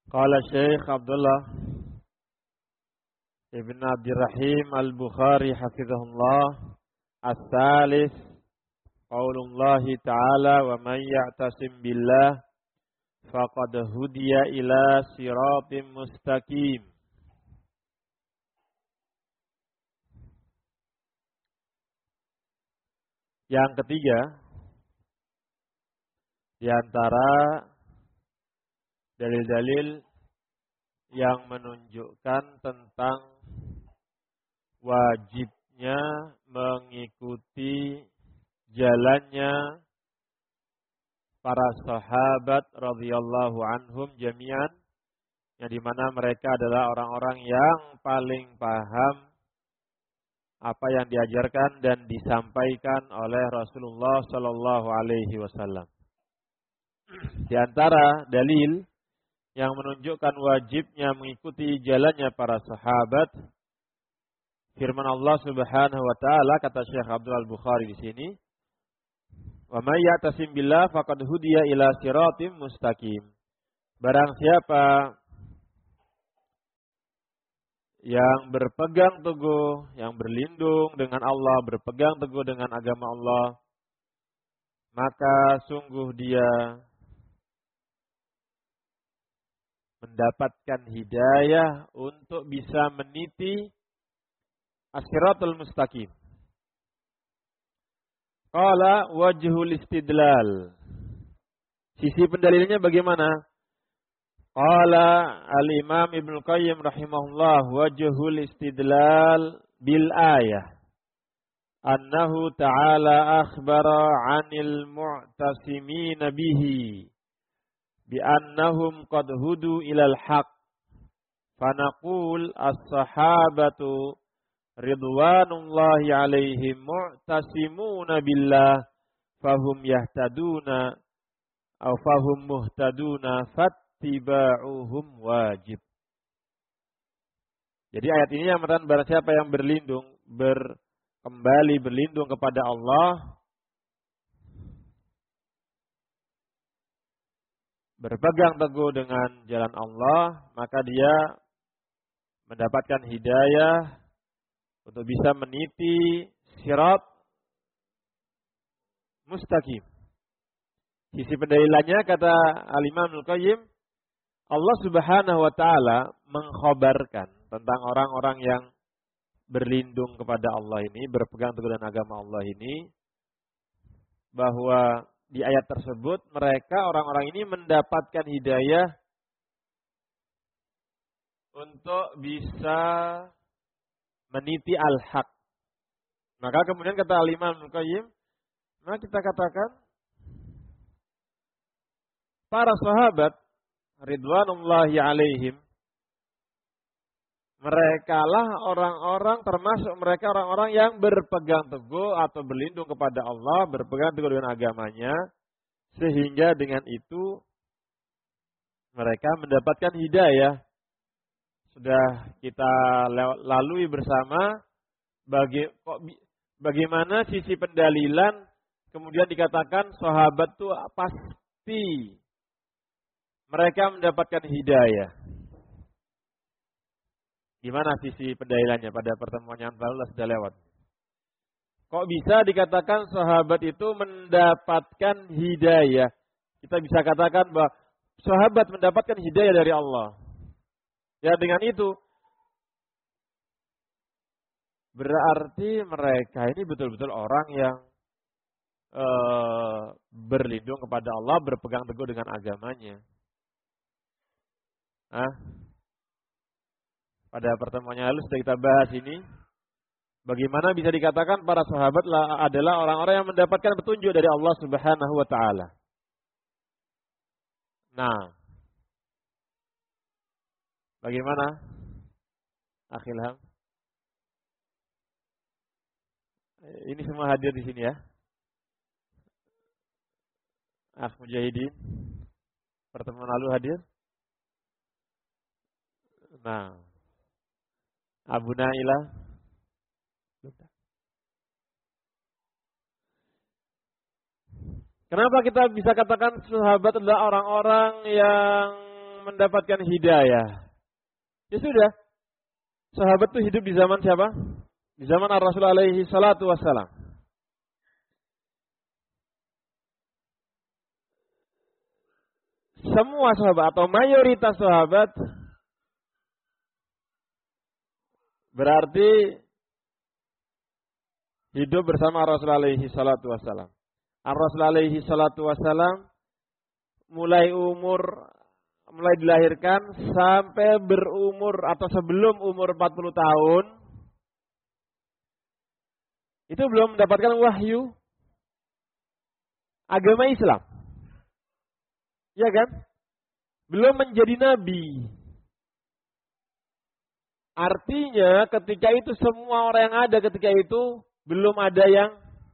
Qala Syekh Abdullah Ibn Abdirrahim Al-Bukhari hafizahullah As-salis qaulullahi ta'ala wa man ya'tasim billah faqad hudiya ila siratim mustaqim. Yang ketiga di antara dalil-dalil yang menunjukkan tentang wajibnya mengikuti jalannya para sahabat radhiyallahu anhum jami'an, yang dimana mereka adalah orang-orang yang paling paham apa yang diajarkan dan disampaikan oleh Rasulullah sallallahu alaihi wasallam. Di antara dalil yang menunjukkan wajibnya mengikuti jalannya para sahabat, firman Allah Subhanahu wa taala, kata Syekh Abdul Al-Bukhari di sini, "Wa may ya'tasim billah faqad hudiya ila siratim mustaqim." Barang siapa yang berpegang teguh, yang berlindung dengan Allah, berpegang teguh dengan agama Allah, maka sungguh dia mendapatkan hidayah untuk bisa meniti as-siratul mustaqim. Qala wajhul istidlal. Sisi pendalilannya bagaimana? Qala al-Imam Ibnu Qayyim rahimahullah wajhul istidlal bil ayah annahu ta'ala akhbara 'anil mu'tasimin bihi bi annahum qad hudu ilal haq, fanaqul as-sahabatu ridwanullahi alaihim mu'tasimuna billah fahum yahtaduna aw fahum muhtaduna fattiba'uhum wajib. Jadi ayat ini yang menerangkan barang siapa yang kembali berlindung kepada Allah, berpegang teguh dengan jalan Allah, maka dia mendapatkan hidayah untuk bisa meniti sirat mustaqim. Sisi pendalilannya, kata Al-Imam Ibnu Qayyim, Allah Subhanahu wa taala mengkhabarkan tentang orang-orang yang berlindung kepada Allah ini, berpegang teguh dengan agama Allah ini, bahwa di ayat tersebut mereka, orang-orang ini mendapatkan hidayah untuk bisa meniti al-haq. Maka kemudian kata Al-Imam Ibnu Qayyim, maka kita katakan para sahabat ridwanullahi alaihim, merekalah orang-orang, termasuk mereka orang-orang yang berpegang teguh atau berlindung kepada Allah, berpegang teguh dengan agamanya, sehingga dengan itu mereka mendapatkan hidayah. Sudah kita lalui bersama bagaimana sisi pendalilan kemudian dikatakan sahabat itu pasti mereka mendapatkan hidayah. Gimana sisi pendalilannya pada pertemuan yang lalu sudah lewat? Kok bisa dikatakan sahabat itu mendapatkan hidayah? Kita bisa katakan bahwa sahabat mendapatkan hidayah dari Allah. Ya, dengan itu berarti mereka ini betul-betul orang yang berlindung kepada Allah, berpegang teguh dengan agamanya. Pada pertemuan yang lalu sudah kita bahas ini, bagaimana bisa dikatakan para sahabat adalah orang-orang yang mendapatkan petunjuk dari Allah Subhanahu wa taala. Nah, bagaimana? Akhilham. Ini semua hadir di sini ya. Mujahidin. Pertemuan lalu hadir. Nah, Abu Nailah. Kenapa kita bisa katakan sahabat adalah orang-orang yang mendapatkan hidayah. Ya sudah. Sahabat itu hidup di zaman siapa? Di zaman Rasul alaihi salatu wassalam. Semua sahabat atau mayoritas sahabat berarti hidup bersama Rasul alaihi salatu wassalam. Rasul alaihi salatu wassalam mulai dilahirkan sampai berumur atau sebelum umur 40 tahun itu belum mendapatkan wahyu agama Islam. Ya kan? Belum menjadi nabi. Artinya ketika itu semua orang yang ada ketika itu belum ada yang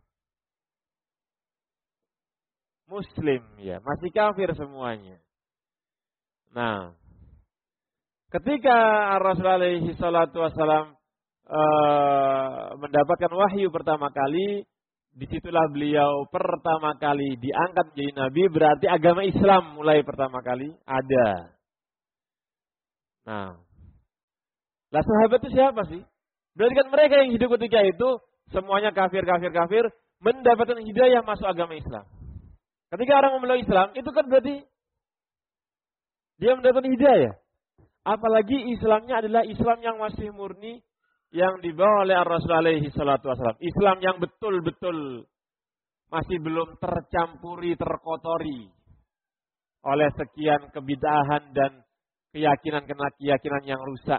muslim, ya, masih kafir semuanya. Nah, ketika Rasulullah alaihi salatu wassalam mendapatkan wahyu pertama kali, disitulah beliau pertama kali diangkat menjadi nabi, berarti agama Islam mulai pertama kali ada. Nah, lah sahabat itu siapa sih? Berarti kan mereka yang hidup ketika itu semuanya kafir, mendapatkan hidayah masuk agama Islam. Ketika orang memeluk Islam, itu kan berarti dia mendapatkan hidayah. Apalagi Islamnya adalah Islam yang masih murni, yang dibawa oleh Rasul alaihi salatu wassalam. Islam yang betul-betul masih belum tercampuri, terkotori oleh sekian kebid'ahan dan keyakinan yang rusak.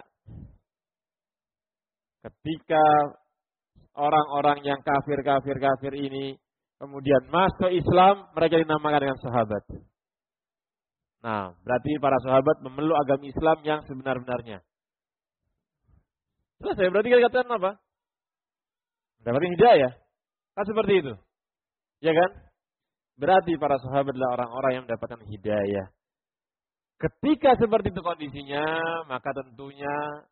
Ketika orang-orang yang kafir ini kemudian masuk Islam, mereka dinamakan dengan sahabat. Nah, berarti para sahabat memeluk agama Islam yang sebenar-benarnya. Selesai, berarti kita katakan apa? Mendapatkan hidayah. Kan seperti itu. Ya kan? Berarti para sahabat adalah orang-orang yang mendapatkan hidayah. Ketika seperti itu kondisinya, maka tentunya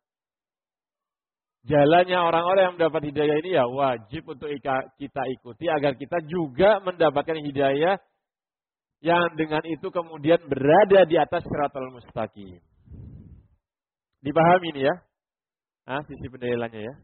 jalannya orang-orang yang mendapat hidayah ini ya wajib untuk kita ikuti agar kita juga mendapatkan hidayah yang dengan itu kemudian berada di atas siratal mustaqim. Dipahami ini ya? Sisi pendalilannya ya.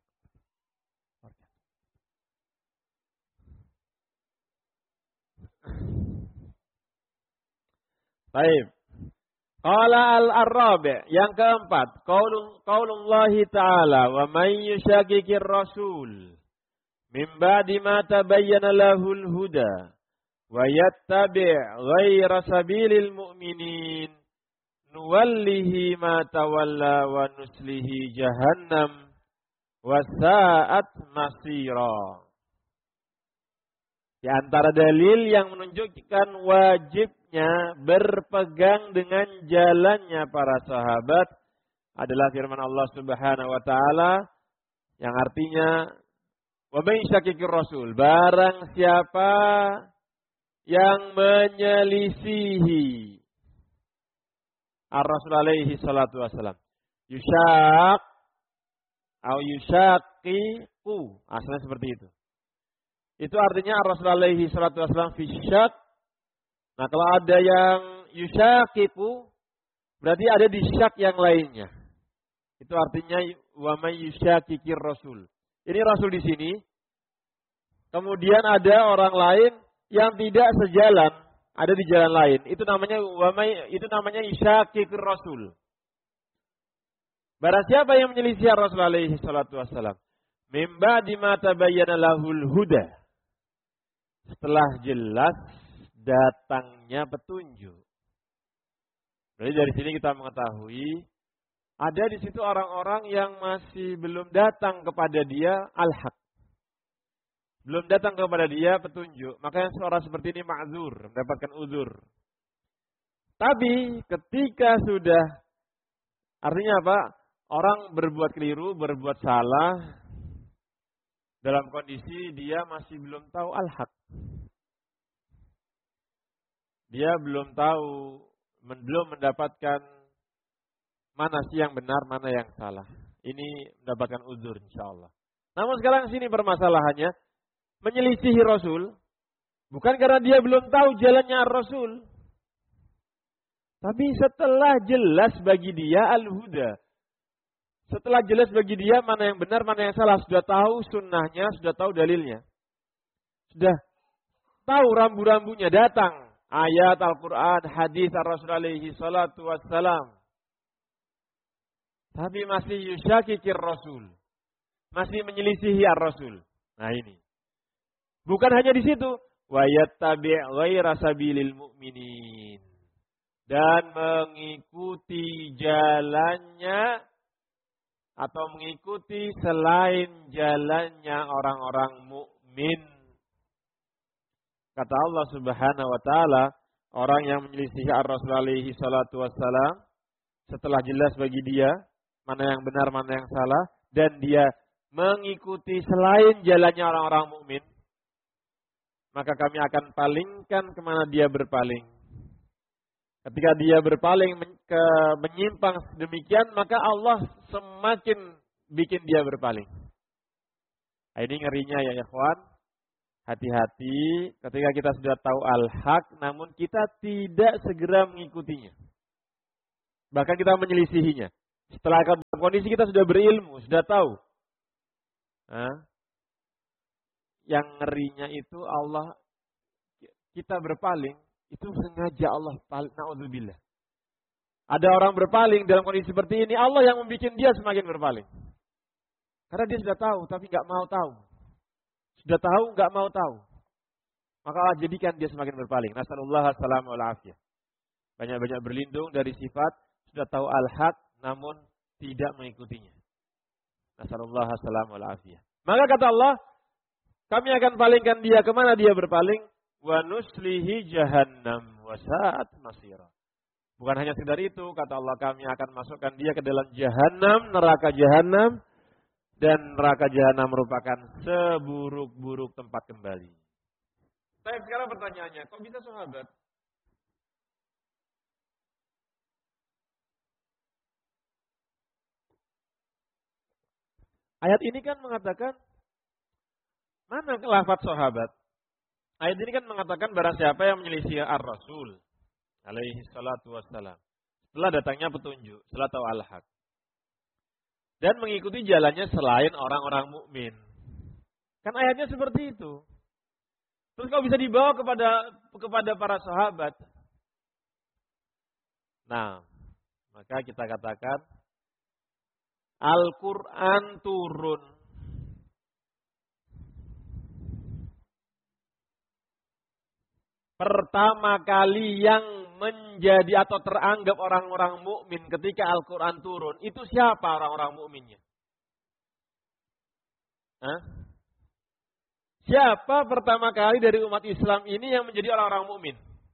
Baik. Qala al-rabi', yang keempat, qaulullahi ta'ala, wa man yushaqiqir rasul min ba'di ma tabayyana lahul huda wa yattabi' ghaira sabilil mu'minin nuwallihi ma tawalla wa nuslihi jahannam wa sa'at masira. Di antara dalil yang menunjukkan wajibnya berpegang dengan jalannya para sahabat adalah firman Allah Subhanahu wa taala yang artinya wa may syaqiqir rasul, barang siapa yang menyelisihi Ar-Rasul alaihi salatu wassalam. Yusyaq atau yusyaqiqu, asalnya seperti itu. Itu artinya Ar-Rasul alaihi salatu wassalam fi syak. Nah, kalau ada yang yusyaqiqu, berarti ada di syak yang lainnya. Itu artinya wa may yusyaqiqir rasul. Ini rasul di sini. Kemudian ada orang lain yang tidak sejalan, ada di jalan lain. Itu namanya yusyaqiqir rasul. Barang siapa yang menyelisih Rasul alaihi salatu wassalam, mim ba'di ma tabayyana lahul huda, setelah jelas datangnya petunjuk. Jadi dari sini kita mengetahui ada di situ orang-orang yang masih belum datang kepada dia al-haq. Belum datang kepada dia petunjuk. Makanya seorang seperti ini ma'zur, mendapatkan uzur. Tapi ketika sudah, artinya apa? Orang berbuat keliru, berbuat salah, dalam kondisi dia masih belum tahu al-haq. Dia belum tahu, belum mendapatkan mana sih yang benar, mana yang salah. Ini mendapatkan uzur insyaallah. Namun sekarang sini permasalahannya, menyelisihi Rasul bukan karena dia belum tahu jalannya Rasul. Tapi setelah jelas bagi dia al-huda. Setelah jelas bagi dia mana yang benar, mana yang salah. Sudah tahu sunnahnya, sudah tahu dalilnya. Sudah tahu rambu-rambunya, datang. Ayat Al-Quran, hadis Ar-Rasul alaihi salatu wassalam. Tapi masih yusyakikir Rasul. Masih menyelisihi Ar-Rasul. Nah ini. Bukan hanya di situ. Wa yattabi' ghaira sabilil mu'minin. Dan mengikuti jalannya atau mengikuti selain jalannya orang-orang mukmin. Kata Allah Subhanahu wa taala, orang yang menyelisihi Ar-Rasul alaihi salatu wassalam setelah jelas bagi dia mana yang benar, mana yang salah, dan dia mengikuti selain jalannya orang-orang mukmin, maka kami akan palingkan kemana dia berpaling. Ketika dia berpaling menyimpang demikian, maka Allah semakin bikin dia berpaling. Nah, ini ngerinya ya ikhwan. Hati-hati ketika kita sudah tahu al-haq, namun kita tidak segera mengikutinya. Bahkan kita menyelisihinya. Setelah kondisi kita sudah berilmu, sudah tahu. Yang ngerinya itu Allah, kita berpaling, itu sengaja Allah paling, na'udzubillah. Ada orang berpaling dalam kondisi seperti ini, Allah yang membuat dia semakin berpaling. Karena dia sudah tahu, tapi nggak mau tahu. Sudah tahu, nggak mau tahu. Maka Allah jadikan dia semakin berpaling. Nasallallahu assalamu alaihi. Banyak-banyak berlindung dari sifat, sudah tahu al-haq, namun tidak mengikutinya. Nasallallahu assalamu alaihi. Maka kata Allah, kami akan palingkan dia kemana dia berpaling. Wa nuslihi jahannam wa sa'at masira. Bukan hanya sekedar itu, kata Allah, kami akan masukkan dia ke dalam jahannam, neraka jahannam, dan neraka jahannam merupakan seburuk-buruk tempat kembali. Saya sekarang pertanyaannya, kok bisa sahabat? Ayat ini kan mengatakan, mana lafaz sahabat? Ayat ini kan mengatakan barang siapa yang menyelisih Ar-Rasul alaihi salatu wassalam. Setelah datangnya petunjuk, setelah tahu al-haq. Dan mengikuti jalannya selain orang-orang mukmin. Kan ayatnya seperti itu. Terus kau bisa dibawa kepada para sahabat. Nah, maka kita katakan Al-Quran turun. Pertama kali yang menjadi atau teranggap orang-orang mukmin ketika Al-Quran turun, itu siapa orang-orang mukminnya? Siapa pertama kali dari umat Islam ini yang menjadi orang-orang mukmin?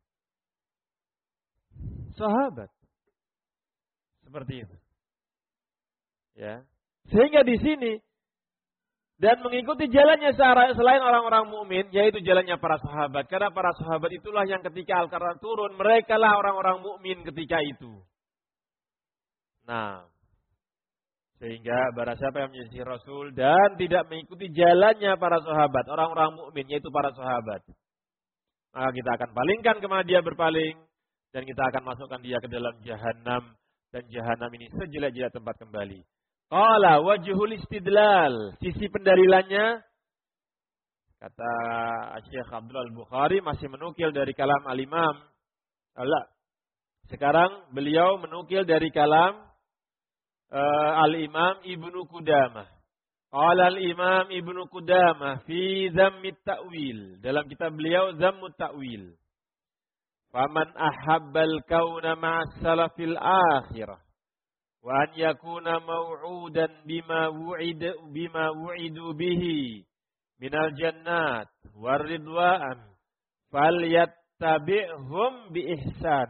Sahabat. Seperti itu. Ya. Sehingga di sini dan mengikuti jalannya selain orang-orang mukmin, yaitu jalannya para sahabat. Karena para sahabat itulah yang ketika Al-Quran turun, mereka lah orang-orang mukmin ketika itu. Nah, sehingga barang siapa yang menyelisih Rasul dan tidak mengikuti jalannya para sahabat, orang-orang mukmin, yaitu para sahabat, maka kita akan palingkan kemana dia berpaling, dan kita akan masukkan dia ke dalam jahanam, dan jahanam ini sejelek-jelek tempat kembali. Qala wajhul istidlal, sisi pendalilannya, kata Syekh Abdul Al-Bukhari masih menukil dari kalam Al-Imam. Sekarang beliau menukil dari kalam Al-Imam Ibnu Qudamah. Qala Al-Imam Ibnu Qudamah fi Dhammit Ta'wil, dalam kitab beliau Dhammut Ta'wil. Faman ahabbal kauna ma'as salafil akhirah wa an yakuna maw'udan bima wu'idu bihi minal jannat war ridwan falyattabi'hum bi ihsan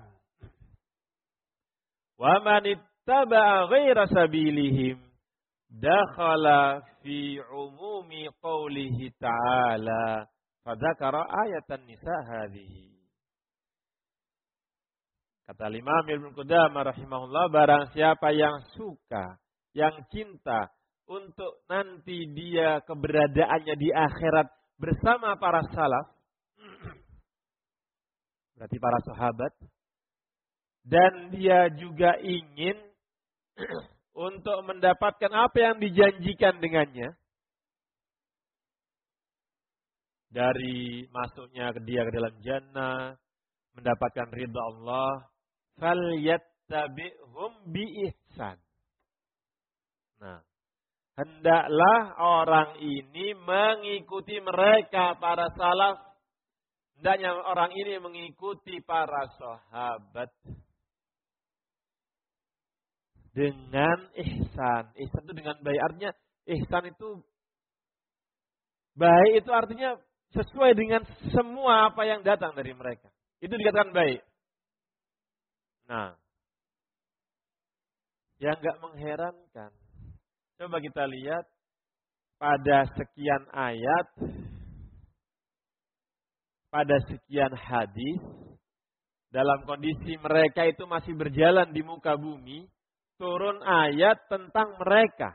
wa man ittaba'a ghaira sabilihim dakhala fi umumi qawlihi ta'ala fadzakara ayatan nisa hadhihi. Kata Imam Ibnu Qudamah rahimahullah, barang siapa yang suka, yang cinta untuk nanti dia keberadaannya di akhirat bersama para salaf, berarti para sahabat, dan dia juga ingin untuk mendapatkan apa yang dijanjikan dengannya dari masuknya dia ke dalam jannah, mendapatkan ridha Allah, falyattabi'hum biihsan. Nah, hendaklah orang ini mengikuti mereka para salaf. Hendaknya orang ini mengikuti para sahabat dengan ihsan. Ihsan itu dengan baik. Artinya ihsan itu baik itu artinya sesuai dengan semua apa yang datang dari mereka. Itu dikatakan baik. Nah, yang enggak mengherankan. Coba kita lihat pada sekian ayat, pada sekian hadis, dalam kondisi mereka itu masih berjalan di muka bumi, turun ayat tentang mereka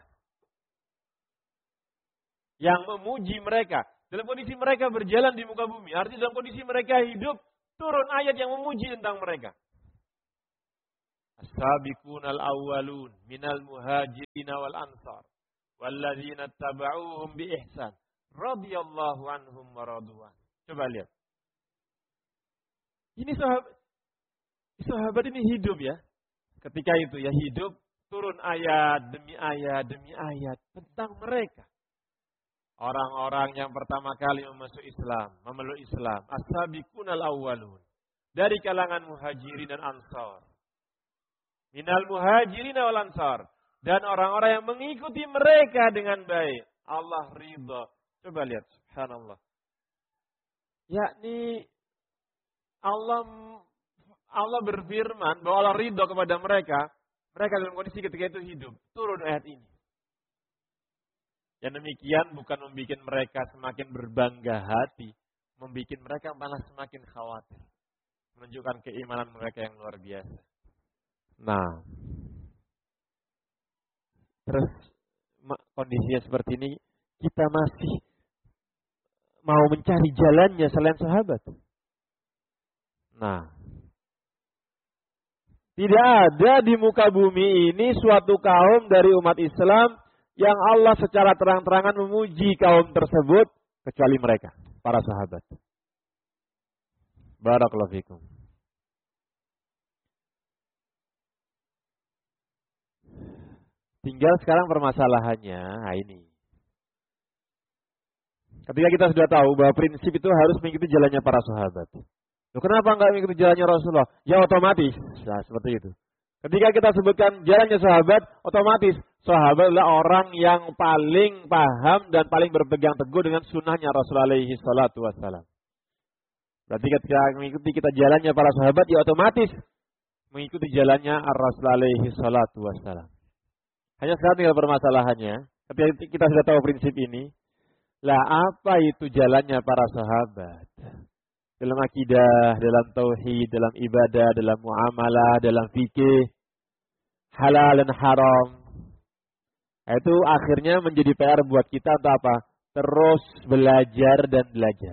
yang memuji mereka. Dalam kondisi mereka berjalan di muka bumi, artinya dalam kondisi mereka hidup, turun ayat yang memuji tentang mereka. As-sabiqunal awwalun minal muhajirin wal ansar walladzina tabauhum bi ihsan radhiyallahu anhum wa radwan. Coba lihat. Ini sahabat ini hidup ya. Ketika itu ya hidup, turun ayat demi ayat tentang mereka. Orang-orang yang pertama kali memeluk Islam, as-sabiqunal awwalun, dari kalangan muhajirin dan ansar. Minal muhajirin wal ansar, dan orang-orang yang mengikuti mereka dengan baik. Allah ridha. Coba lihat, subhanallah. Yakni Allah berfirman bahwa Allah ridha kepada mereka dalam kondisi ketika itu hidup. Turun ayat ini. Yang demikian bukan membuat mereka semakin berbangga hati, membuat mereka malah semakin khawatir. Menunjukkan keimanan mereka yang luar biasa. Nah, terus kondisinya seperti ini, kita masih mau mencari jalannya selain sahabat. Nah, tidak ada di muka bumi ini suatu kaum dari umat Islam yang Allah secara terang-terangan memuji kaum tersebut kecuali mereka, para sahabat. Barakallahu fikum. Tinggal sekarang permasalahannya, nah ini. Ketika kita sudah tahu bahwa prinsip itu harus mengikuti jalannya para sahabat. Loh, kenapa enggak mengikuti jalannya Rasulullah? Ya otomatis. Nah, seperti itu. Ketika kita sebutkan jalannya sahabat, otomatis sahabat adalah orang yang paling paham dan paling berpegang teguh dengan sunnahnya Rasulullah alaihi salatu wassalam. Berarti ketika mengikuti kita jalannya para sahabat, ya otomatis mengikuti jalannya Rasulullah alaihi salatu wassalam. Hanya sekarang tinggal permasalahannya, ketika kita sudah tahu prinsip ini, lah apa itu jalannya para sahabat? Dalam akidah, dalam tauhid, dalam ibadah, dalam muamalah, dalam fikih, halal dan haram. Itu akhirnya menjadi PR buat kita untuk apa? Terus belajar dan belajar.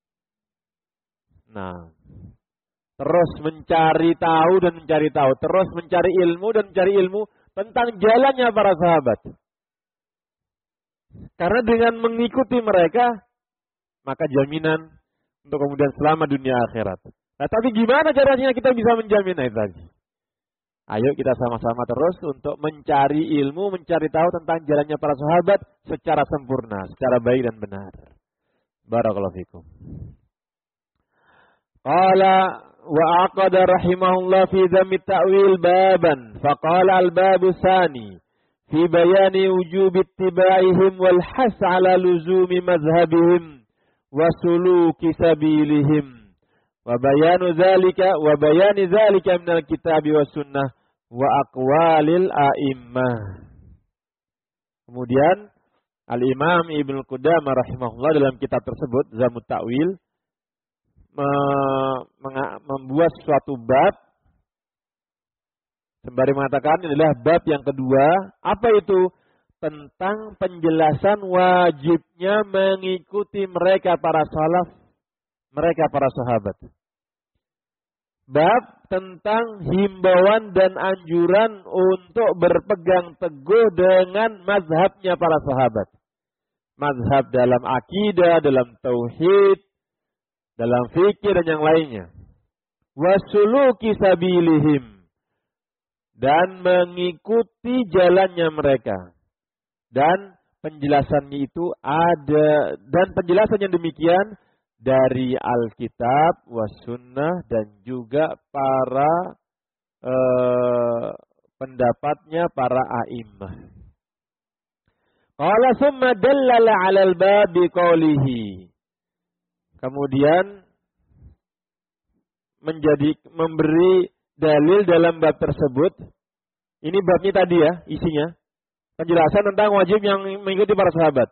Nah, terus mencari tahu dan mencari tahu. Terus mencari ilmu dan mencari ilmu tentang jalannya para sahabat. Karena dengan mengikuti mereka, maka jaminan untuk kemudian selamat dunia akhirat. Nah, tapi gimana caranya kita bisa menjamin itu tadi? Ayo kita sama-sama terus untuk mencari ilmu, mencari tahu tentang jalannya para sahabat secara sempurna, secara baik dan benar. Barakallahu fikum. Qala wa aqada rahimahullah fi dhammi ta'wil baban. Faqala al-babu tsani fi bayani wujub ittiba'ihim wal has 'ala luzumi madhhabihim wa suluki sabilihim wa bayani dzalika minal kitabi was sunnah wa aqwalil a'immah. Kemudian Al-Imam Ibnu Qudamah rahimahullah dalam kitab tersebut Zamut Ta'wil membuat suatu bab sembari mengatakan ini adalah bab yang kedua. Apa itu? Tentang penjelasan wajibnya mengikuti mereka para salaf, mereka para sahabat. Bab tentang himbauan dan anjuran untuk berpegang teguh dengan mazhabnya para sahabat. Mazhab dalam akidah, dalam tauhid, dalam fikir dan yang lainnya. Wasuluki sabilihim. Dan mengikuti jalannya mereka. Dan penjelasannya itu ada, dan penjelasan yang demikian dari Alkitab, Wasunnah, dan juga para pendapatnya para a'immah. Qala summa dallala 'alal bab biqaulihi. Kemudian memberi dalil dalam bab tersebut. Ini babnya tadi ya, isinya. Penjelasan tentang wajib yang mengikuti para sahabat.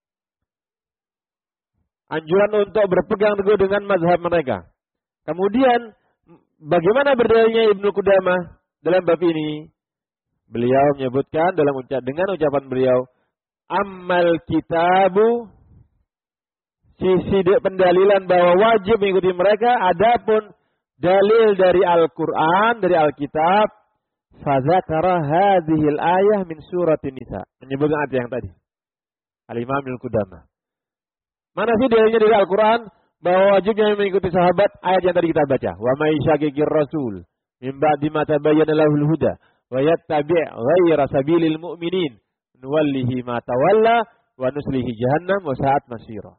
Anjuran untuk berpegang teguh dengan mazhab mereka. Kemudian bagaimana berdalilnya Ibnu Qudamah dalam bab ini? Beliau menyebutkan dengan ucapan beliau, ammal kitabu, sisi pendalilan bahwa wajib mengikuti mereka, adapun dalil dari Al-Qur'an, dari Alkitab, fadzakara hadhil ayah min suratin Nisa. Menyebutkan ayat yang tadi. Al-Imam Ibnu Qudamah. Mana sih dalilnya dari Al-Quran bahwa wajibnya mengikuti sahabat ayat yang tadi kita baca. Wa may syaqiqir rasul min ba'di ma tabayyana lahul huda wa yattabi' ghayra sabilil mu'minin nuwallihi ma tawalla wa nuslihi jahannam wa sa'at masira.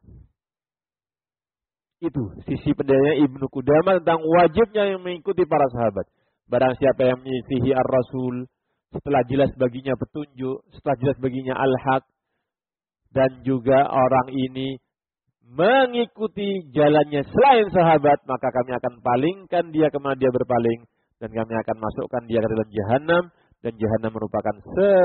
Itu sisi pendalilan Ibnu Qudamah tentang wajibnya yang mengikuti para sahabat. Barang siapa yang menyisihi ar-rasul setelah jelas baginya petunjuk, setelah jelas baginya al-haq, dan juga orang ini mengikuti jalannya selain sahabat, maka kami akan palingkan dia kemana dia berpaling, dan kami akan masukkan dia ke dalam jahanam, dan jahanam merupakan